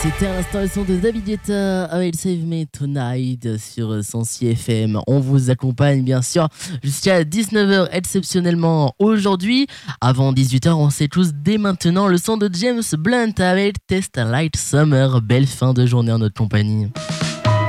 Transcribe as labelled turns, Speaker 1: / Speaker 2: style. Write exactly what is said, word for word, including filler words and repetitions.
Speaker 1: C'était à l'instant le son de David Guetta avec Save Me Tonight sur Sensi F M. On vous accompagne bien sûr jusqu'à dix-neuf heures exceptionnellement aujourd'hui. Avant dix-huit heures, on sait tous dès maintenant le son de James Blunt avec Test Light Summer. Belle fin de journée en notre compagnie.